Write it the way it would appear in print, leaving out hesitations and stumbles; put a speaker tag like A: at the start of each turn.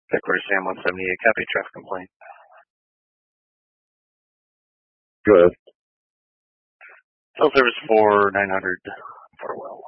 A: Headquarters Sam 178, copy traffic complaint.
B: Good.
A: Cell service for 900 Farwell.